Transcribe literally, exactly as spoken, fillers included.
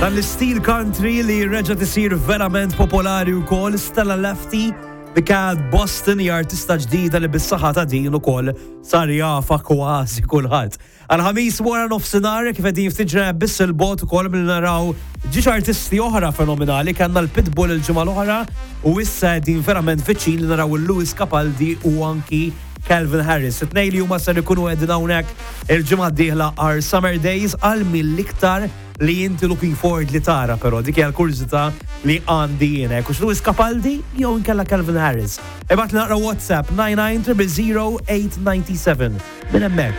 Dan l-steel country li reġa' tisir verament popolari wkoll Stella Lefty li kienet Boston hija artista ġdida li bis-saħħa ta' din ukoll sar jafa kważi kulħadd. Għal-ħamis wara nofsinhar kif qegħdin jiftiġra biss il-bot ukoll milli naraw ġiex artisti oħra fenomenali kellna l-Pitbull il-ġimgħa l-oħra u issa qegħdin verament viċin li naraw il-Lewis Capaldi u anki Calvin Harris. It-tnejn li huma ser ikunu qegħdin hawnhekk il-ġimgħa d-dieħla are Summer Days għal mill-iktar li inti looking forward li tara, però dik hija l-kurzita li għandi jiena. Kux Lewis Capaldi jew inkella Calvin Harris. Ibgħat naqra WhatsApp nine nine zero zero zero eight nine seven. Min hemmhekk.